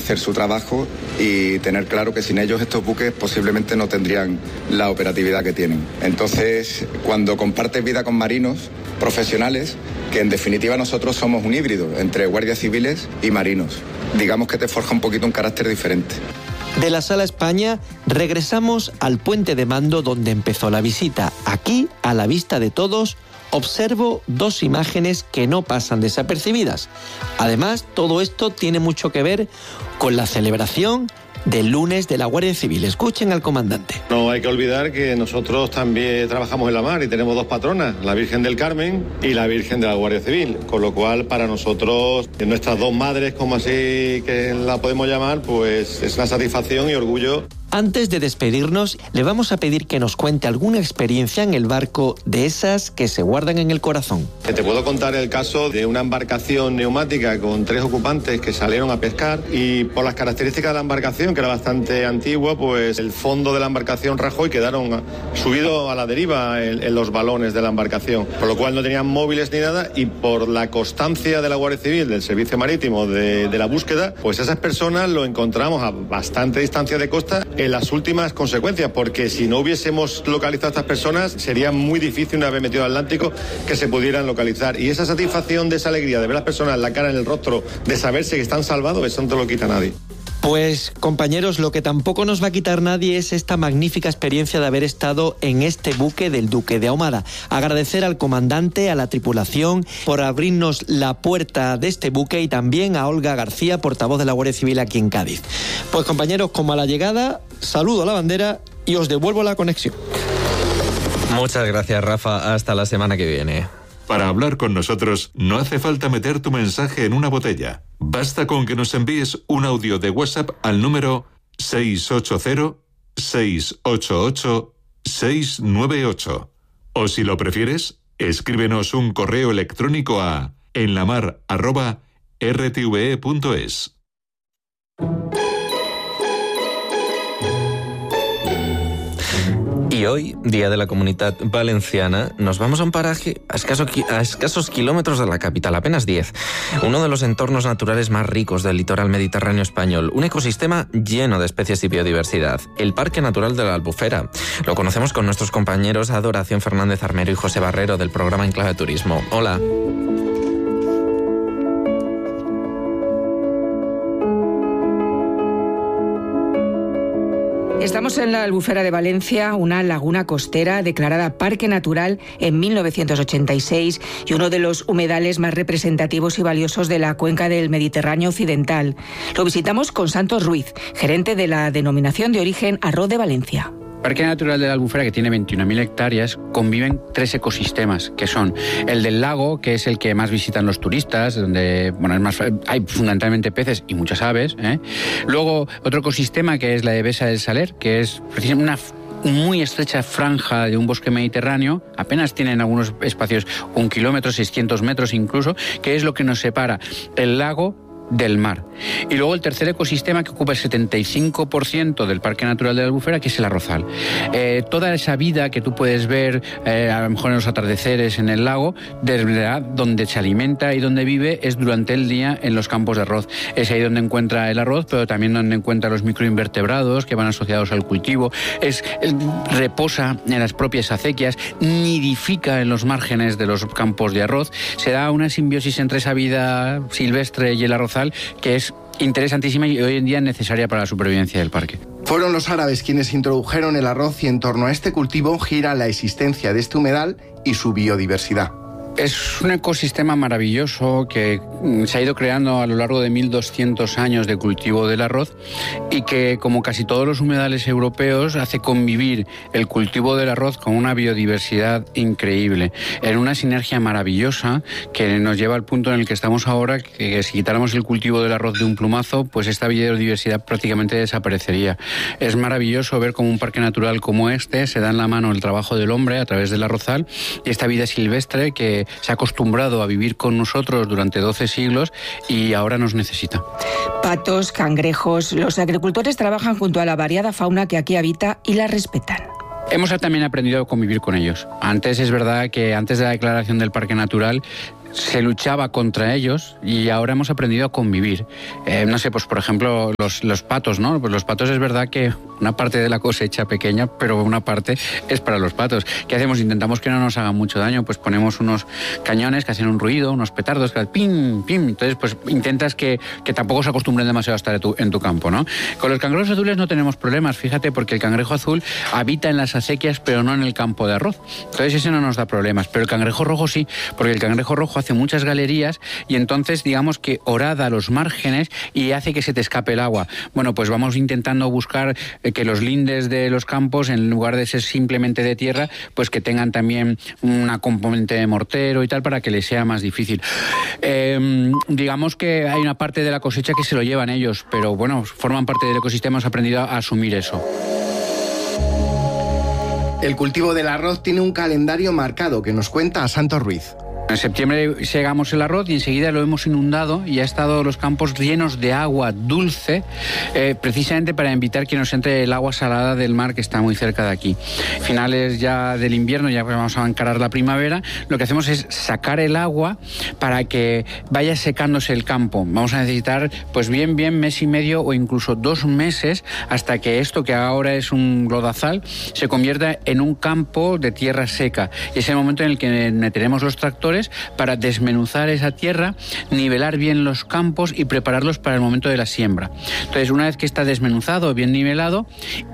hacer su trabajo y tener claro que sin ellos estos buques posiblemente no tendrían la operatividad que tienen. Entonces, cuando compartes vida con marinos profesionales, que en definitiva nosotros somos un híbrido entre guardias civiles y marinos, digamos que te forja un poquito un carácter diferente. De la Sala España regresamos al puente de mando donde empezó la visita. Aquí, a la vista de todos, observo dos imágenes que no pasan desapercibidas. Además, todo esto tiene mucho que ver con la celebración del lunes de la Guardia Civil. Escuchen al comandante. No hay que olvidar que nosotros también trabajamos en la mar y tenemos dos patronas, la Virgen del Carmen y la Virgen de la Guardia Civil, con lo cual para nosotros, nuestras dos madres, como así que la podemos llamar, pues es una satisfacción y orgullo. Antes de despedirnos, le vamos a pedir que nos cuente alguna experiencia en el barco de esas que se guardan en el corazón. Te puedo contar el caso de una embarcación neumática con 3 ocupantes que salieron a pescar y por las características de la embarcación, que era bastante antigua, pues el fondo de la embarcación rajó y quedaron subidos a la deriva en los balones de la embarcación, por lo cual no tenían móviles ni nada, y por la constancia de la Guardia Civil, del Servicio Marítimo, de la búsqueda, pues esas personas lo encontramos a bastante distancia de costa en las últimas consecuencias, porque si no hubiésemos localizado a estas personas sería muy difícil, una vez metido al Atlántico, que se pudieran localizar. Y esa satisfacción de esa alegría de ver a las personas, la cara en el rostro, de saberse que están salvados, eso no te lo quita nadie. Pues, compañeros, lo que tampoco nos va a quitar nadie es esta magnífica experiencia de haber estado en este buque del Duque de Ahumada. Agradecer al comandante, a la tripulación, por abrirnos la puerta de este buque, y también a Olga García, portavoz de la Guardia Civil aquí en Cádiz. Pues, compañeros, como a la llegada, saludo a la bandera y os devuelvo la conexión. Muchas gracias, Rafa. Hasta la semana que viene. Para hablar con nosotros no hace falta meter tu mensaje en una botella. Basta con que nos envíes un audio de WhatsApp al número 680-688-698. O si lo prefieres, escríbenos un correo electrónico a enlamar@rtve.es. Y hoy, Día de la Comunidad Valenciana, nos vamos a un paraje a escasos kilómetros de la capital, apenas 10. Uno de los entornos naturales más ricos del litoral mediterráneo español. Un ecosistema lleno de especies y biodiversidad. El Parque Natural de la Albufera. Lo conocemos con nuestros compañeros Adoración Fernández Armero y José Barrero del programa En Clave Turismo. Hola. Estamos en la Albufera de Valencia, una laguna costera declarada Parque Natural en 1986 y uno de los humedales más representativos y valiosos de la cuenca del Mediterráneo occidental. Lo visitamos con Santos Ruiz, gerente de la denominación de origen Arroz de Valencia. Parque Natural de la Albufera, que tiene 21.000 hectáreas, conviven 3 ecosistemas, que son el del lago, que es el que más visitan los turistas, donde hay fundamentalmente peces y muchas aves. Luego, otro ecosistema que es la de Besa del Saler, que es precisamente una muy estrecha franja de un bosque mediterráneo, apenas tienen algunos espacios 1 kilómetro, 600 metros incluso, que es lo que nos separa el lago del mar. Y luego el tercer ecosistema, que ocupa el 75% del Parque Natural de la Albufera, que es el arrozal. Toda esa vida que tú puedes ver a lo mejor en los atardeceres en el lago, de verdad, donde se alimenta y donde vive es durante el día en los campos de arroz. Es ahí donde encuentra el arroz, pero también donde encuentra los microinvertebrados que van asociados al cultivo. Reposa en las propias acequias, nidifica en los márgenes de los campos de arroz. Se da una simbiosis entre esa vida silvestre y el arrozal que es interesantísima y hoy en día necesaria para la supervivencia del parque. Fueron los árabes quienes introdujeron el arroz y en torno a este cultivo gira la existencia de este humedal y su biodiversidad. Es un ecosistema maravilloso que se ha ido creando a lo largo de 1200 años de cultivo del arroz y que, como casi todos los humedales europeos, hace convivir el cultivo del arroz con una biodiversidad increíble, en una sinergia maravillosa que nos lleva al punto en el que estamos ahora, que si quitáramos el cultivo del arroz de un plumazo, pues esta biodiversidad prácticamente desaparecería. Es maravilloso ver cómo un parque natural como este se da en la mano el trabajo del hombre a través del arrozal y esta vida silvestre que se ha acostumbrado a vivir con nosotros durante 12 siglos y ahora nos necesita. Patos, cangrejos, los agricultores trabajan junto a la variada fauna que aquí habita y la respetan. Hemos también aprendido a convivir con ellos. Antes es verdad que antes de la declaración del Parque Natural se luchaba contra ellos y ahora hemos aprendido a convivir. No sé, pues por ejemplo, los patos, ¿no? Pues los patos es verdad que una parte de la cosecha pequeña, pero una parte es para los patos. ¿Qué hacemos? Intentamos que no nos hagan mucho daño, pues ponemos unos cañones que hacen un ruido, unos petardos que pim, pim. Entonces, pues intentas que tampoco se acostumbren demasiado a estar en tu campo, ¿no? Con los cangrejos azules no tenemos problemas, fíjate, porque el cangrejo azul habita en las acequias, pero no en el campo de arroz. Entonces ese no nos da problemas, pero el cangrejo rojo sí, porque el cangrejo rojo hace muchas galerías y entonces digamos que horada los márgenes y hace que se te escape el agua. Bueno, pues vamos intentando buscar que los lindes de los campos, en lugar de ser simplemente de tierra, pues que tengan también una componente de mortero y tal para que les sea más difícil. Digamos que hay una parte de la cosecha que se lo llevan ellos, pero bueno, forman parte del ecosistema, hemos aprendido a asumir eso. El cultivo del arroz tiene un calendario marcado que nos cuenta Santos Ruiz. En septiembre segamos el arroz y enseguida lo hemos inundado y ha estado los campos llenos de agua dulce, precisamente para evitar que nos entre el agua salada del mar que está muy cerca de aquí. Finales ya del invierno, ya vamos a encarar la primavera, lo que hacemos es sacar el agua para que vaya secándose el campo. Vamos a necesitar pues bien mes y medio o incluso 2 meses hasta que esto que ahora es un lodazal se convierta en un campo de tierra seca. Y es el momento en el que meteremos los tractores para desmenuzar esa tierra, nivelar bien los campos y prepararlos para el momento de la siembra. Entonces, una vez que está desmenuzado, bien nivelado,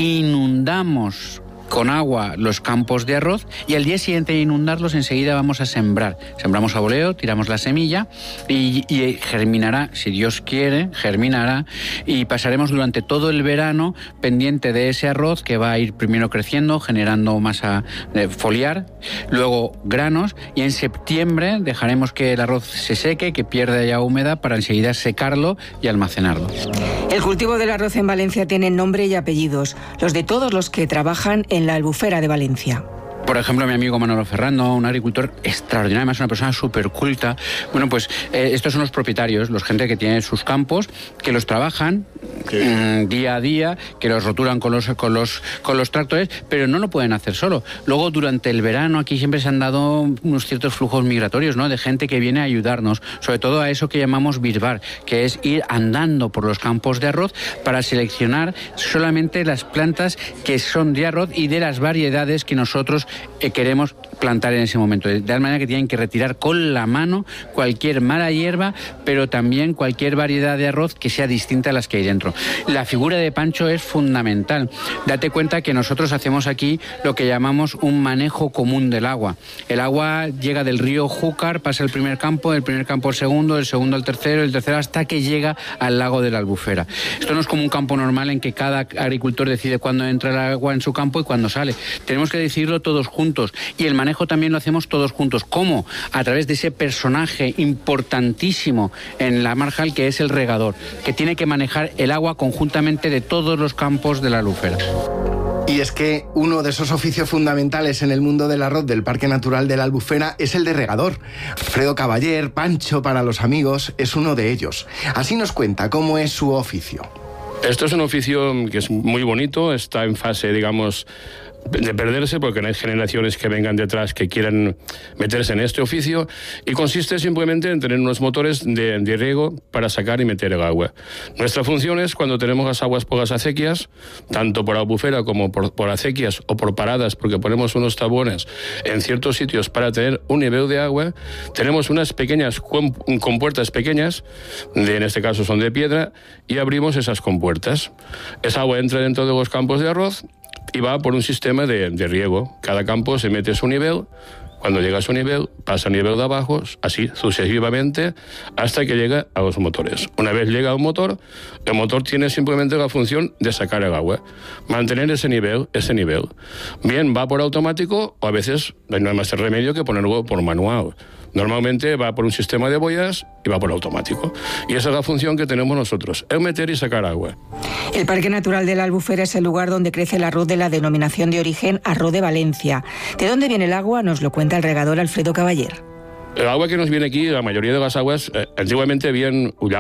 inundamos con agua los campos de arroz y al día siguiente de inundarlos enseguida vamos a sembrar. Sembramos a voleo, tiramos la semilla y germinará, si Dios quiere, germinará y pasaremos durante todo el verano pendiente de ese arroz que va a ir primero creciendo, generando masa foliar, luego granos y en septiembre dejaremos que el arroz se seque, que pierda ya humedad para enseguida secarlo y almacenarlo. El cultivo del arroz en Valencia tiene nombre y apellidos, los de todos los que trabajan en la Albufera de Valencia. Por ejemplo, mi amigo Manolo Ferrando, un agricultor extraordinario, además una persona súper culta. Bueno, pues estos son los propietarios, los gente que tiene sus campos, que los trabajan día a día, que los roturan con los tractores, pero no lo pueden hacer solo. Luego, durante el verano, aquí siempre se han dado unos ciertos flujos migratorios, ¿no? De gente que viene a ayudarnos, sobre todo a eso que llamamos birbar, que es ir andando por los campos de arroz para seleccionar solamente las plantas que son de arroz y de las variedades que nosotros queremos plantar en ese momento, de tal manera que tienen que retirar con la mano cualquier mala hierba, pero también cualquier variedad de arroz que sea distinta a las que hay dentro. La figura de Pancho es fundamental. Date cuenta que nosotros hacemos aquí lo que llamamos un manejo común del agua. El agua llega del río Júcar, pasa el primer campo, del primer campo al segundo, del segundo al tercero, el tercero hasta que llega al lago de la Albufera. Esto no es como un campo normal en que cada agricultor decide cuándo entra el agua en su campo y cuándo sale. Tenemos que decidirlo todos juntos y el manejo también lo hacemos todos juntos. ¿Cómo? A través de ese personaje importantísimo en la marjal que es el regador, que tiene que manejar el agua conjuntamente de todos los campos de la Albufera. Y es que uno de esos oficios fundamentales en el mundo del arroz del Parque Natural de la Albufera es el de regador. Alfredo Caballer, Pancho para los amigos, es uno de ellos. Así nos cuenta cómo es su oficio. Esto es un oficio que es muy bonito, está en fase, digamos, de perderse porque no hay generaciones que vengan detrás que quieran meterse en este oficio y consiste simplemente en tener unos motores de riego para sacar y meter el agua. Nuestra función es cuando tenemos las aguas por las acequias, tanto por albufera como por acequias o por paradas, porque ponemos unos tabones en ciertos sitios para tener un nivel de agua, tenemos unas pequeñas compuertas pequeñas, en este caso son de piedra, y abrimos esas compuertas. Esa agua entra dentro de los campos de arroz y va por un sistema de riego. Cada campo se mete a su nivel. Cuando llega a su nivel, pasa al nivel de abajo, así sucesivamente, hasta que llega a los motores. Una vez llega al motor, el motor tiene simplemente la función de sacar el agua, mantener ese nivel. Bien, va por automático o a veces no hay más remedio que ponerlo por manual. Normalmente va por un sistema de boyas y va por automático. Y esa es la función que tenemos nosotros, el meter y sacar agua. El Parque Natural de la Albufera es el lugar donde crece el arroz de la denominación de origen Arroz de Valencia. ¿De dónde viene el agua? Nos lo cuenta el regador Alfredo Caballer. El agua que nos viene aquí, la mayoría de las aguas, antiguamente habían ullales.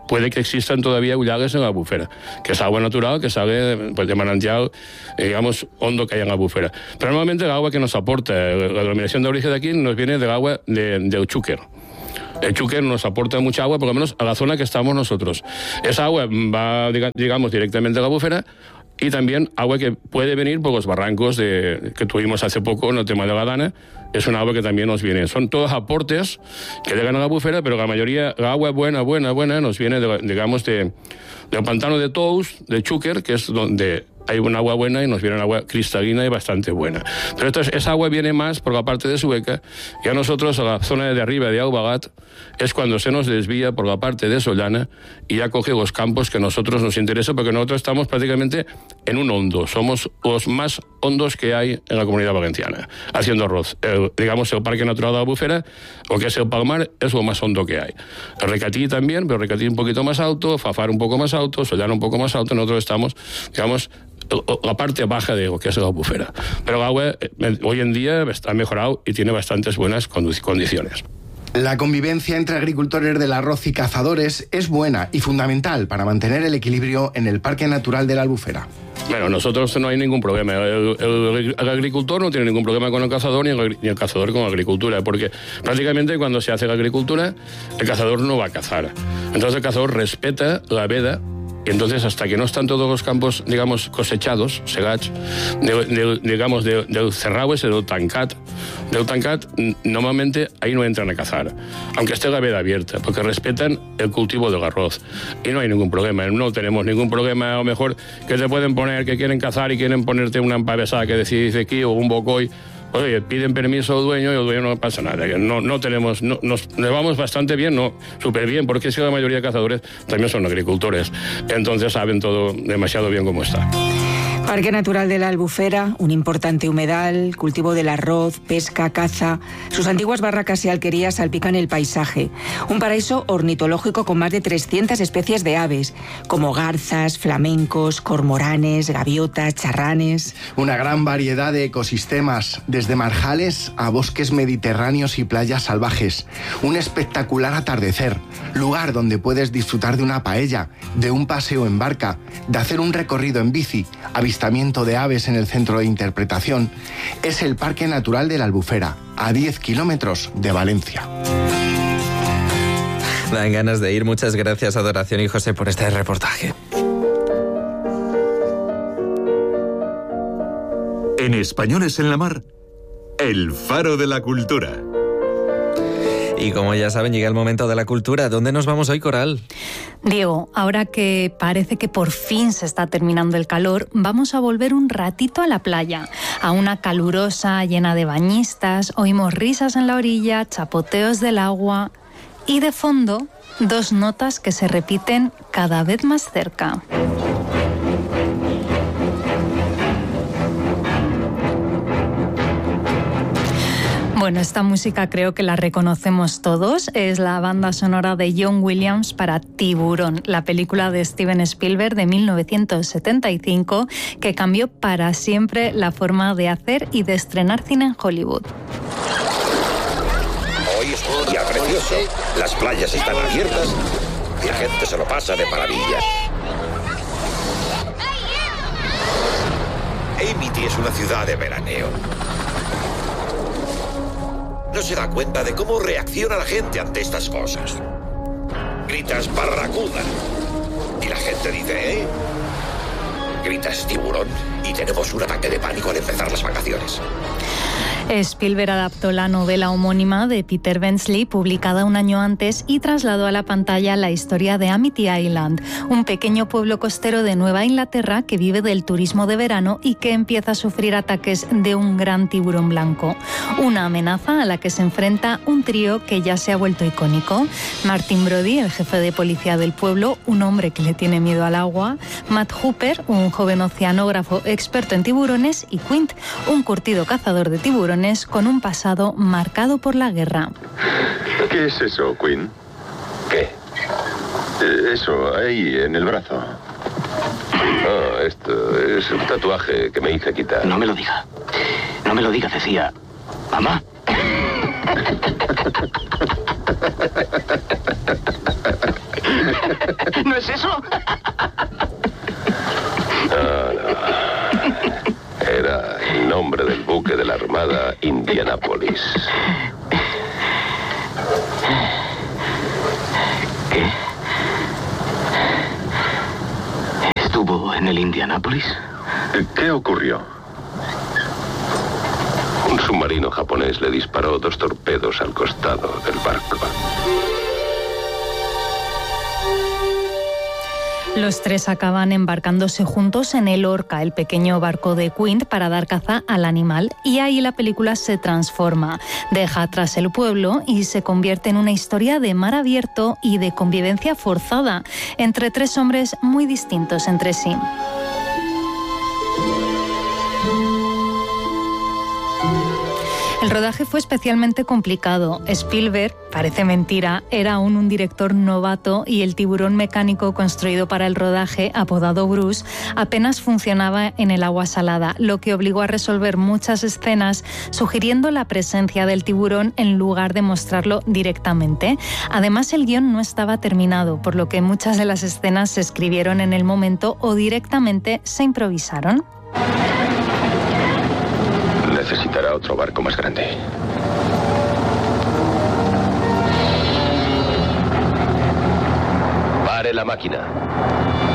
puede que existan todavía ullagues en la Albufera, que es agua natural que sale pues, de manantial, digamos, hondo que hay en la Albufera. Pero normalmente el agua que nos aporta la denominación de origen de aquí nos viene del agua del Xúquer. El Xúquer nos aporta mucha agua, por lo menos a la zona que estamos nosotros. Esa agua va, digamos, directamente a la Albufera, y también agua que puede venir por los barrancos que tuvimos hace poco en el tema de la Dana. Es un agua que también nos viene. Son todos aportes que llegan a la Albufera, pero la mayoría, la agua buena, nos viene, digamos, del pantano de Tous, de Xúquer, que es donde hay un agua buena y nos viene un agua cristalina y bastante buena. Pero esa agua viene más por la parte de Sueca, y a nosotros, a la zona de arriba de Aubagat, es cuando se nos desvía por la parte de Sollana y ya coge los campos que a nosotros nos interesa, porque nosotros estamos prácticamente en un hondo. Somos los más hondos que hay en la Comunidad Valenciana, haciendo arroz. Digamos, el Parque Natural de la Albufera, o que es el Palmar, es lo más hondo que hay. El Recatí también, pero Recatí un poquito más alto, Fafar un poco más alto, Sollana un poco más alto. Nosotros estamos, digamos, la parte baja de lo que es la Albufera. Pero el agua hoy en día está mejorado y tiene bastantes buenas condiciones. La convivencia entre agricultores del arroz y cazadores es buena y fundamental para mantener el equilibrio en el Parque Natural de la Albufera. Bueno, nosotros no hay ningún problema. El agricultor no tiene ningún problema con el cazador, ni el cazador con la agricultura, porque prácticamente cuando se hace la agricultura, el cazador no va a cazar. Entonces el cazador respeta la veda. Y entonces, hasta que no están todos los campos, digamos, cosechados, segats, digamos, del cerrado ese, del tancat, normalmente ahí no entran a cazar, aunque esté la veda abierta, porque respetan el cultivo del arroz. Y no hay ningún problema, no tenemos ningún problema. A lo mejor que te pueden poner que quieren cazar y quieren ponerte una empavesada que dice aquí, o un bocoy. Oye, piden permiso al dueño y el dueño no pasa nada. No tenemos, nos llevamos bastante bien, súper bien, porque es que la mayoría de cazadores también son agricultores. Entonces saben todo demasiado bien cómo está. Parque Natural de la Albufera, un importante humedal, cultivo del arroz, pesca, caza. Sus antiguas barracas y alquerías salpican el paisaje. Un paraíso ornitológico con más de 300 especies de aves, como garzas, flamencos, cormoranes, gaviotas, charranes. Una gran variedad de ecosistemas, desde marjales a bosques mediterráneos y playas salvajes. Un espectacular atardecer, lugar donde puedes disfrutar de una paella, de un paseo en barca, de hacer un recorrido en bici, avistamiento de aves en el centro de interpretación. Es el Parque Natural de la Albufera, a 10 kilómetros de Valencia. Dan ganas de ir. Muchas gracias, Adoración y José, por este reportaje. En Españoles en la Mar, el faro de la cultura. Y como ya saben, llega el momento de la cultura. ¿Dónde nos vamos hoy, Coral? Diego, ahora que parece que por fin se está terminando el calor, vamos a volver un ratito a la playa, a una calurosa llena de bañistas. Oímos risas en la orilla, chapoteos del agua y de fondo, dos notas que se repiten cada vez más cerca. Bueno, esta música creo que la reconocemos todos. Es la banda sonora de John Williams para Tiburón, la película de Steven Spielberg de 1975, que cambió para siempre la forma de hacer y de estrenar cine en Hollywood. Hoy es un día precioso. Las playas están abiertas y la gente se lo pasa de maravilla. Amity es una ciudad de veraneo. No se da cuenta de cómo reacciona la gente ante estas cosas. Gritas barracuda y la gente dice, ¿eh? Gritas tiburón y tenemos un ataque de pánico al empezar las vacaciones. Spielberg adaptó la novela homónima de Peter Benchley, publicada un año antes, y trasladó a la pantalla la historia de Amity Island, un pequeño pueblo costero de Nueva Inglaterra que vive del turismo de verano y que empieza a sufrir ataques de un gran tiburón blanco. Una amenaza a la que se enfrenta un trío que ya se ha vuelto icónico. Martin Brody, el jefe de policía del pueblo, un hombre que le tiene miedo al agua, Matt Hooper, un joven oceanógrafo experto en tiburones, y Quint, un curtido cazador de tiburones con un pasado marcado por la guerra. ¿Qué es eso, Quinn? ¿Qué? Eso, ahí, en el brazo. No, esto es un tatuaje que me hice quitar. No me lo diga. No me lo diga, decía. Mamá. ¿No es eso? No. Era el nombre del buque de la Armada Indianapolis. ¿Qué? ¿Estuvo en el Indianapolis? ¿Qué ocurrió? Un submarino japonés le disparó 2 torpedos al costado del barco. Los 3 acaban embarcándose juntos en el Orca, el pequeño barco de Quint, para dar caza al animal, y ahí la película se transforma. Deja atrás el pueblo y se convierte en una historia de mar abierto y de convivencia forzada entre 3 hombres muy distintos entre sí. El rodaje fue especialmente complicado. Spielberg, parece mentira, era aún un director novato y el tiburón mecánico construido para el rodaje, apodado Bruce, apenas funcionaba en el agua salada, lo que obligó a resolver muchas escenas sugiriendo la presencia del tiburón en lugar de mostrarlo directamente. Además, el guión no estaba terminado, por lo que muchas de las escenas se escribieron en el momento o directamente se improvisaron. Necesitará otro barco más grande. Pare la máquina.